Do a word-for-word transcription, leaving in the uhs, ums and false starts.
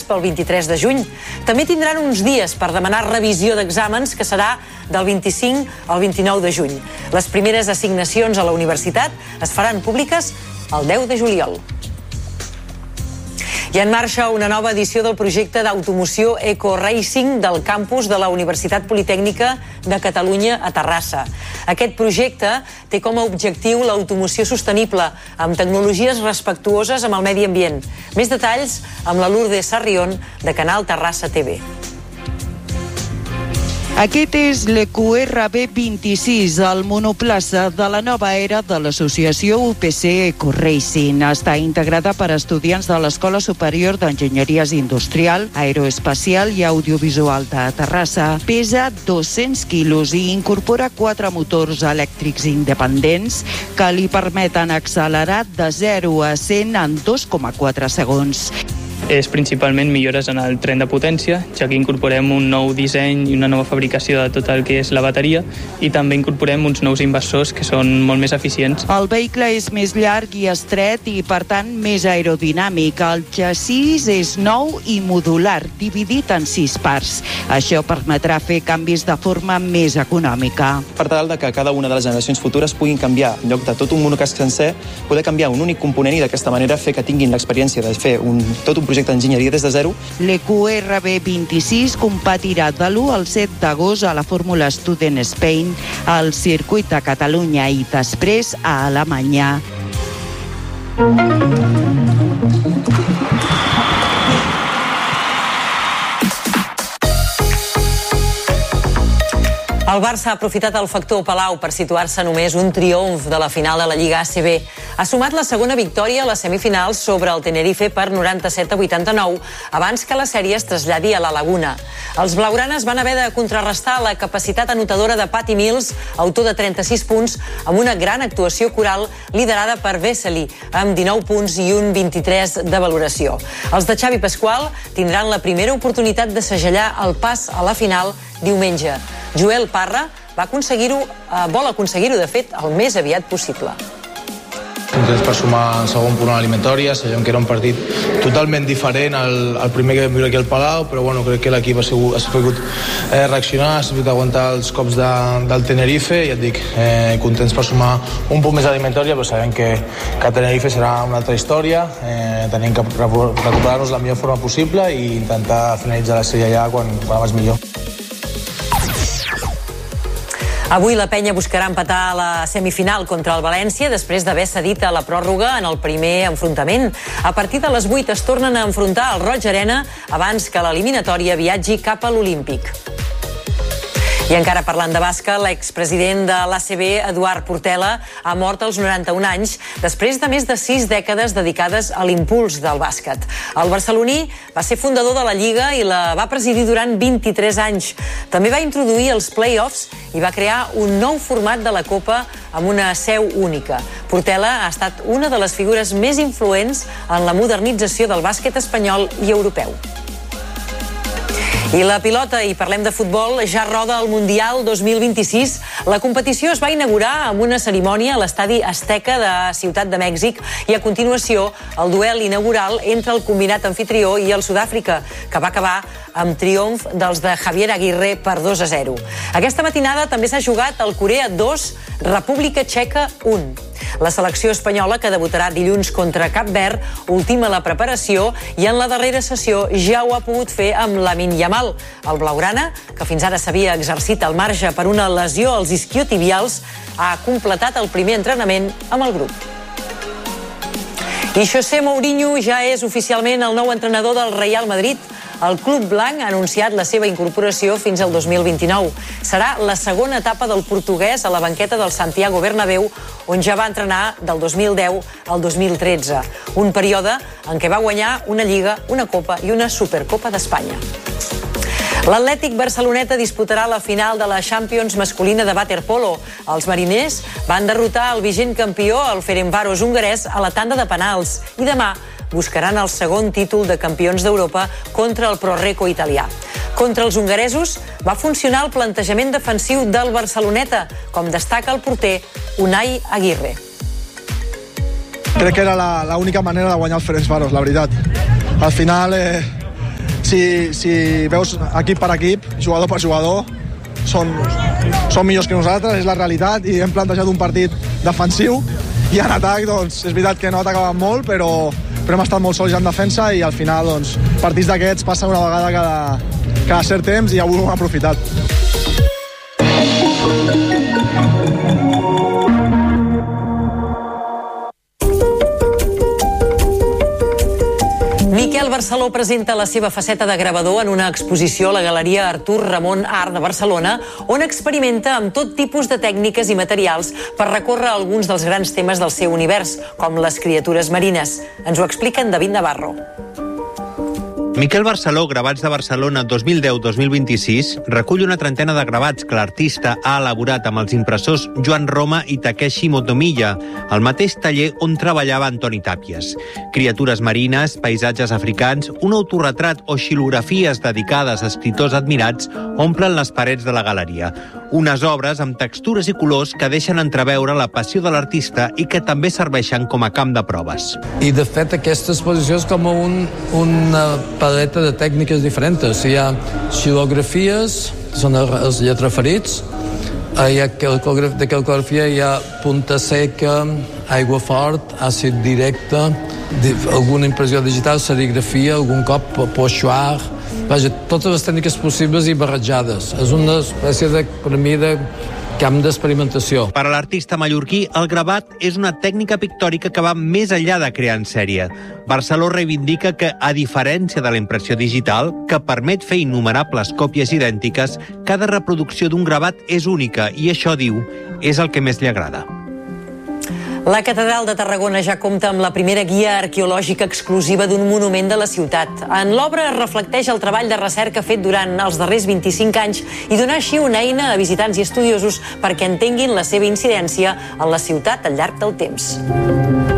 pel vint-i-tres de juny. També tindran uns dies per demanar revisió d'exàmens, que serà del vint-i-cinc al vint-i-nou de juny. Les primeres assignacions a la universitat es faran públiques el deu de juliol. I en marxa una nova edició del projecte d'automoció Eco Racing del campus de la Universitat Politècnica de Catalunya a Terrassa. Aquest projecte té com a objectiu l'automoció sostenible, amb tecnologies respectuoses amb el medi ambient. Més detalls amb la Lourdes Sarrión, de Canal Terrassa T V. Aquest és l'E Q R B vint-i-sis, el monoplaça de la nova era de l'associació U P C Eco Racing. Està integrada per estudiants de l'Escola Superior d'Enginyeries Industrial, Aeroespacial i Audiovisual de Terrassa. Pesa dos-cents quilos i incorpora quatre motors elèctrics independents que li permeten accelerar de zero a cent en dos coma quatre segons. És principalment millores en el tren de potència, ja que incorporem un nou disseny i una nova fabricació de tot el que és la bateria, i també incorporem uns nous inversors que són molt més eficients. El vehicle és més llarg i estret i, per tant, més aerodinàmic. El xassís és nou i modular, dividit en sis parts. Això permetrà fer canvis de forma més econòmica. Per tal de que cada una de les generacions futures puguin canviar, en lloc de tot un monocasc sencer, poder canviar un únic component i d'aquesta manera fer que tinguin l'experiència de fer un, tot un projecte d'enginyeria des de zero. L'E Q R B vint-i-sis competirà de l'u al set d'agost a la Fórmula Student Spain, al circuit de Catalunya i després a Alemanya. El Barça ha aprofitat el factor Palau per situar-se només un triomf de la final de la Lliga A C B. Ha sumat la segona victòria a les semifinals sobre el Tenerife per noranta-set a vuitanta-nou, abans que la sèrie es traslladi a la Laguna. Els blaugranes van haver de contrarrestar la capacitat anotadora de Patty Mills, autor de trenta-sis punts, amb una gran actuació coral liderada per Vesely, amb dinou punts i un vint-i-tres de valoració. Els de Xavi Pasqual tindran la primera oportunitat de segellar el pas a la final diumenge. Joel Parra va aconseguir-ho, eh, vol aconseguir-ho, de fet, el més aviat possible. Contents per sumar el segon punt a l'eliminatòria. Sabíem que era un partit totalment diferent al, al primer que vam viure aquí al Palau, però bueno, crec que l'equip ha, sigut, ha sabut eh, reaccionar, ha sabut aguantar els cops de, del Tenerife, i ja et dic, eh, contents per sumar un punt més a l'eliminatòria, però sabem que, que Tenerife serà una altra història. Eh, tenim que recuperar-nos la millor forma possible i intentar finalitzar la sèrie allà quan, quan abans millor. Avui la penya buscarà empatar a la semifinal contra el València després d'haver cedit a la pròrroga en el primer enfrontament. A partir de les vuit es tornen a enfrontar al Roig Arena abans que l'eliminatòria viatgi cap a l'Olímpic. I encara parlant de bàsquet, l'expresident de l'A C B, Eduard Portela, ha mort als noranta-un anys després de més de sis dècades dedicades a l'impuls del bàsquet. El barceloní va ser fundador de la Lliga i la va presidir durant vint-i-tres anys. També va introduir els play-offs i va crear un nou format de la Copa amb una seu única. Portela ha estat una de les figures més influents en la modernització del bàsquet espanyol i europeu. I la pilota, i parlem de futbol, ja roda el Mundial dos mil vint-i-sis. La competició es va inaugurar amb una cerimònia a l'estadi Azteca de Ciutat de Mèxic i a continuació el duel inaugural entre el combinat anfitrió i el Sud-àfrica, que va acabar amb triomf dels de Javier Aguirre per dos a zero. Aquesta matinada també s'ha jugat el Corea dos, República Txeca un. La selecció espanyola, que debutarà dilluns contra Cap Verd, ultima la preparació i en la darrera sessió ja ho ha pogut fer amb Lamine Yamal. El blaugrana, que fins ara s'havia exercit al marge per una lesió als isquiotibials, ha completat el primer entrenament amb el grup. I José Mourinho ja és oficialment el nou entrenador del Real Madrid. El club blanc ha anunciat la seva incorporació fins al dos mil vint-i-nou. Serà la segona etapa del portuguès a la banqueta del Santiago Bernabéu, on ja va entrenar del dos mil deu al dos mil tretze. Un període en què va guanyar una Lliga, una Copa i una Supercopa d'Espanya. L'Atlètic Barceloneta disputarà la final de la Champions masculina de waterpolo. Els mariners van derrotar el vigent campió, el Ferencváros hongarès, a la tanda de penals. I demà buscaran el segon títol de campions d'Europa contra el Pro-Reco italià. Contra els hongaresos va funcionar el plantejament defensiu del Barceloneta, com destaca el porter Unai Aguirre. Crec que era l'única manera de guanyar el Ferencváros, la veritat. Al final eh, si, si veus equip per equip, jugador per jugador, són, són millors que nosaltres, és la realitat, i hem plantejat un partit defensiu, i en atac, doncs, és veritat que no atacàvem molt, però, però hem estat molt sols en defensa, i al final, doncs, partits d'aquests passen una vegada cada, cada cert temps, i avui ho hem aprofitat. Miquel Barceló presenta la seva faceta de gravador en una exposició a la Galeria Artur Ramon Art de Barcelona, on experimenta amb tot tipus de tècniques i materials per recórrer alguns dels grans temes del seu univers, com les criatures marines. Ens ho explica en David Navarro. Miquel Barceló, Gravats de Barcelona dos mil deu dos mil vint-i-sis, recull una trentena de gravats que l'artista ha elaborat amb els impressors Joan Roma i Takeshi Motomiya, al mateix taller on treballava Antoni Tàpies. Criatures marines, paisatges africans, un autorretrat o xilografies dedicades a escriptors admirats omplen les parets de la galeria. Unes obres amb textures i colors que deixen entreveure la passió de l'artista i que també serveixen com a camp de proves. I, de fet, aquesta exposició és com un, una paleta de tècniques diferents. Hi ha xilografies, són els lletraferits, hi ha de cal·ligrafia, hi ha punta seca, aigua fort, àcid directe, alguna impressió digital, serigrafia, algun cop pochoir. Vaja, totes les tècniques possibles i barrejades. És una espècie de, per mi, de camp d'experimentació. Per a l'artista mallorquí, el gravat és una tècnica pictòrica que va més enllà de crear en sèrie. Barceló reivindica que, a diferència de la impressió digital, que permet fer innumerables còpies idèntiques, cada reproducció d'un gravat és única i això, diu, és el que més li agrada. La Catedral de Tarragona ja compta amb la primera guia arqueològica exclusiva d'un monument de la ciutat. En l'obra es reflecteix el treball de recerca fet durant els darrers vint-i-cinc anys i donar així una eina a visitants i estudiosos perquè entenguin la seva incidència en la ciutat al llarg del temps.